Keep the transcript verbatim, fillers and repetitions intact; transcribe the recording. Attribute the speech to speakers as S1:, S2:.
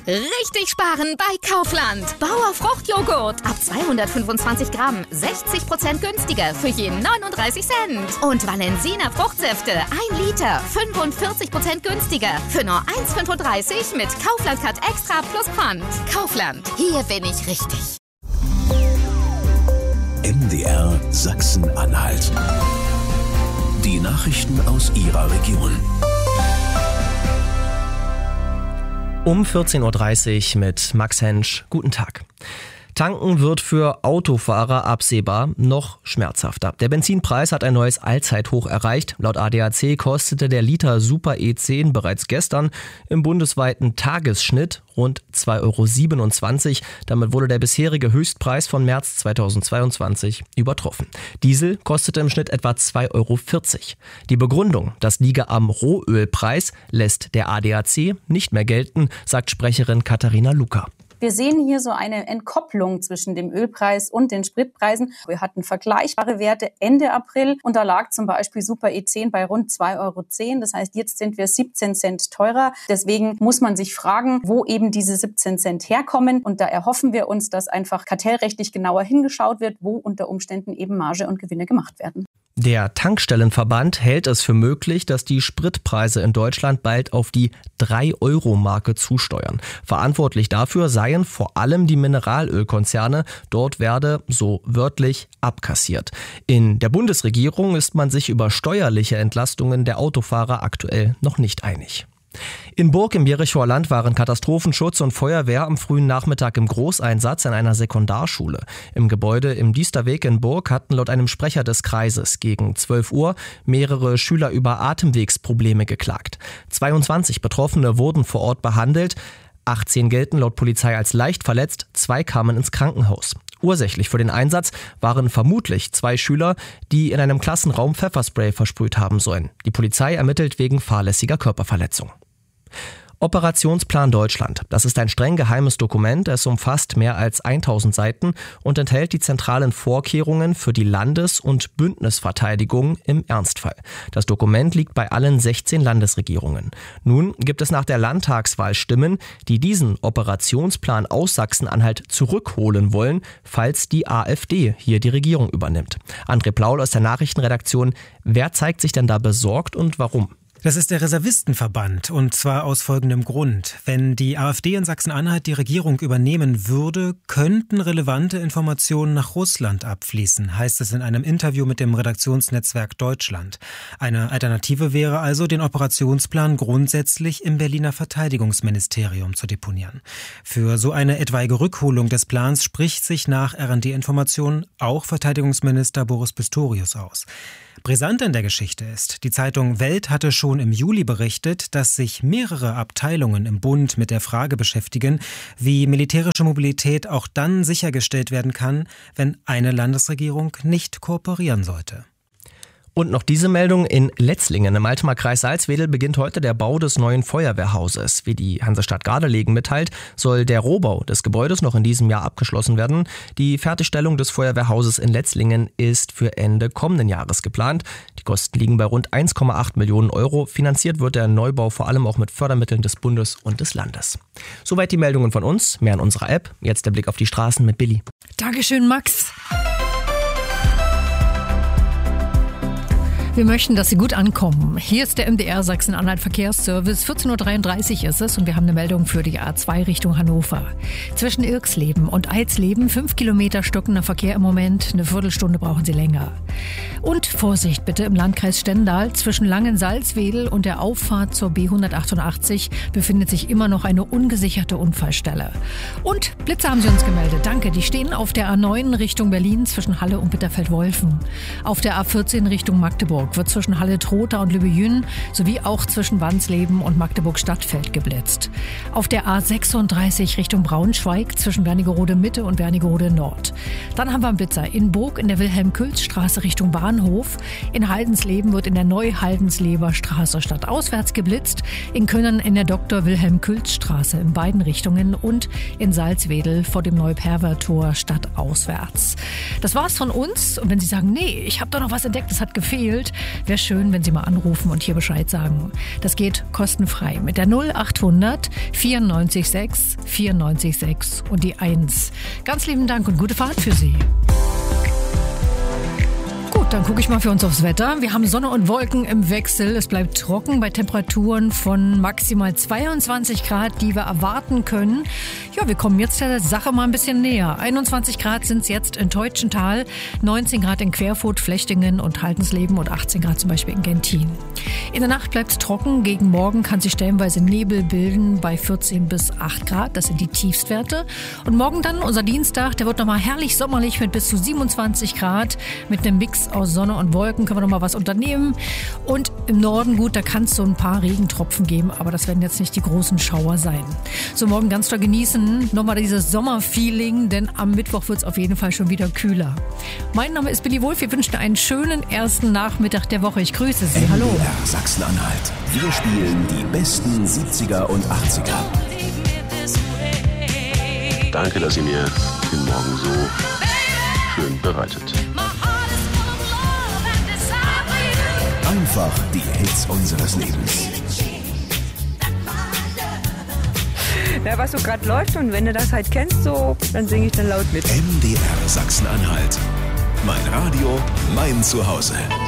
S1: Richtig sparen bei Kaufland. Bauer Fruchtjoghurt ab zweihundertfünfundzwanzig Gramm, sechzig Prozent günstiger für je neununddreißig Cent. Und Valensina Fruchtsäfte, ein Liter, fünfundvierzig Prozent günstiger für nur eins Komma fünfunddreißig mit Kaufland Cut Extra plus Pfand. Kaufland, hier bin ich richtig.
S2: M D R Sachsen-Anhalt. Die Nachrichten aus Ihrer Region.
S3: Um vierzehn Uhr dreißig mit Max Hensch. Guten Tag. Tanken wird für Autofahrer absehbar noch schmerzhafter. Der Benzinpreis hat ein neues Allzeithoch erreicht. Laut A D A C kostete der Liter Super E zehn bereits gestern im bundesweiten Tagesschnitt rund zwei Euro siebenundzwanzig. Damit wurde der bisherige Höchstpreis von März zweitausendzweiundzwanzig übertroffen. Diesel kostete im Schnitt etwa zwei Euro vierzig. Die Begründung, das liege am Rohölpreis, lässt der A D A C nicht mehr gelten, sagt Sprecherin Katharina Luca.
S4: Wir sehen hier so eine Entkopplung zwischen dem Ölpreis und den Spritpreisen. Wir hatten vergleichbare Werte Ende April und da lag zum Beispiel Super E zehn bei rund zwei Euro zehn. Das heißt, jetzt sind wir siebzehn Cent teurer. Deswegen muss man sich fragen, wo eben diese siebzehn Cent herkommen. Und da erhoffen wir uns, dass einfach kartellrechtlich genauer hingeschaut wird, wo unter Umständen eben Marge und Gewinne gemacht werden.
S3: Der Tankstellenverband hält es für möglich, dass die Spritpreise in Deutschland bald auf die drei Euro Marke zusteuern. Verantwortlich dafür seien vor allem die Mineralölkonzerne. Dort werde, so wörtlich, abkassiert. In der Bundesregierung ist man sich über steuerliche Entlastungen der Autofahrer aktuell noch nicht einig. In Burg im Jerichoer Land waren Katastrophenschutz und Feuerwehr am frühen Nachmittag im Großeinsatz in einer Sekundarschule. Im Gebäude im Diesterweg in Burg hatten laut einem Sprecher des Kreises gegen zwölf Uhr mehrere Schüler über Atemwegsprobleme geklagt. zweiundzwanzig Betroffene wurden vor Ort behandelt. achtzehn gelten laut Polizei als leicht verletzt, zwei kamen ins Krankenhaus. Ursächlich für den Einsatz waren vermutlich zwei Schüler, die in einem Klassenraum Pfefferspray versprüht haben sollen. Die Polizei ermittelt wegen fahrlässiger Körperverletzung. Operationsplan Deutschland. Das ist ein streng geheimes Dokument. Es umfasst mehr als tausend Seiten und enthält die zentralen Vorkehrungen für die Landes- und Bündnisverteidigung im Ernstfall. Das Dokument liegt bei allen sechzehn Landesregierungen. Nun gibt es nach der Landtagswahl Stimmen, die diesen Operationsplan aus Sachsen-Anhalt zurückholen wollen, falls die AfD hier die Regierung übernimmt. André Plaul aus der Nachrichtenredaktion. Wer zeigt sich denn da besorgt und warum?
S5: Das ist der Reservistenverband und zwar aus folgendem Grund. Wenn die AfD in Sachsen-Anhalt die Regierung übernehmen würde, könnten relevante Informationen nach Russland abfließen, heißt es in einem Interview mit dem Redaktionsnetzwerk Deutschland. Eine Alternative wäre also, den Operationsplan grundsätzlich im Berliner Verteidigungsministerium zu deponieren. Für so eine etwaige Rückholung des Plans spricht sich nach R und D-Informationen auch Verteidigungsminister Boris Pistorius aus. Brisant in der Geschichte ist, die Zeitung Welt hatte schon im Juli berichtet, dass sich mehrere Abteilungen im Bund mit der Frage beschäftigen, wie militärische Mobilität auch dann sichergestellt werden kann, wenn eine Landesregierung nicht kooperieren sollte.
S3: Und noch diese Meldung: in Letzlingen im Altener Kreis Salzwedel beginnt heute der Bau des neuen Feuerwehrhauses. Wie die Hansestadt Gardelegen mitteilt, soll der Rohbau des Gebäudes noch in diesem Jahr abgeschlossen werden. Die Fertigstellung des Feuerwehrhauses in Letzlingen ist für Ende kommenden Jahres geplant. Die Kosten liegen bei rund eins Komma acht Millionen Euro. Finanziert wird der Neubau vor allem auch mit Fördermitteln des Bundes und des Landes. Soweit die Meldungen von uns. Mehr in unserer App. Jetzt der Blick auf die Straßen mit Billy.
S6: Dankeschön, Max. Wir möchten, dass Sie gut ankommen. Hier ist der M D R Sachsen-Anhalt Verkehrsservice. vierzehn Uhr dreiunddreißig ist es und wir haben eine Meldung für die A zwei Richtung Hannover. Zwischen Irksleben und Eisleben fünf Kilometer stockender Verkehr im Moment. Eine Viertelstunde brauchen Sie länger. Und Vorsicht bitte im Landkreis Stendal. Zwischen Langensalzwedel und der Auffahrt zur B hundertachtundachtzig befindet sich immer noch eine ungesicherte Unfallstelle. Und Blitze haben Sie uns gemeldet. Danke. Die stehen auf der A neun Richtung Berlin zwischen Halle und Bitterfeld-Wolfen. Auf der A vierzehn Richtung Magdeburg wird zwischen Halle-Trotha und Lübejün sowie auch zwischen Wansleben und Magdeburg-Stadtfeld geblitzt. Auf der A sechsunddreißig Richtung Braunschweig zwischen Wernigerode Mitte und Wernigerode Nord. Dann haben wir einen Blitzer in Burg in der Wilhelm-Külz-Straße Richtung Bahnhof. In Haldensleben wird in der Neu-Haldensleber Straße stadtauswärts geblitzt. In Könnern in der Doktor-Wilhelm-Külz-Straße in beiden Richtungen und in Salzwedel vor dem Neuperver-Tor stadtauswärts. Das war's von uns. Und wenn Sie sagen, nee, ich habe da noch was entdeckt, das hat gefehlt, wäre schön, wenn Sie mal anrufen und hier Bescheid sagen. Das geht kostenfrei mit der null achthundert vierundneunzig sechs vierundneunzig sechs und die eins. Ganz lieben Dank und gute Fahrt für Sie. Dann gucke ich mal für uns aufs Wetter. Wir haben Sonne und Wolken im Wechsel. Es bleibt trocken bei Temperaturen von maximal zweiundzwanzig Grad, die wir erwarten können. Ja, wir kommen jetzt der Sache mal ein bisschen näher. einundzwanzig Grad sind es jetzt in Teutschenthal, neunzehn Grad in Querfurt, Flechtingen und Haltensleben und achtzehn Grad zum Beispiel in Gentin. In der Nacht bleibt es trocken. Gegen Morgen kann sich stellenweise Nebel bilden bei vierzehn bis acht Grad. Das sind die Tiefstwerte. Und morgen dann, unser Dienstag, der wird nochmal herrlich sommerlich mit bis zu siebenundzwanzig Grad. Mit einem Mix aus Sonne und Wolken können wir noch mal was unternehmen. Und im Norden, gut, da kann es so ein paar Regentropfen geben, aber das werden jetzt nicht die großen Schauer sein. So, morgen ganz doll genießen. Nochmal dieses Sommerfeeling, denn am Mittwoch wird es auf jeden Fall schon wieder kühler. Mein Name ist Billy Wolf. Wir wünschen einen schönen ersten Nachmittag der Woche. Ich grüße Sie. Hallo.
S2: M D R Sachsen-Anhalt. Wir spielen die besten siebziger und achtziger.
S7: Danke, dass ihr mir den Morgen so schön bereitet.
S2: Einfach die Hits unseres Lebens.
S8: Ja, was so gerade läuft und wenn du das halt kennst, so, dann singe ich dann laut mit.
S2: M D R Sachsen-Anhalt. Mein Radio, mein Zuhause.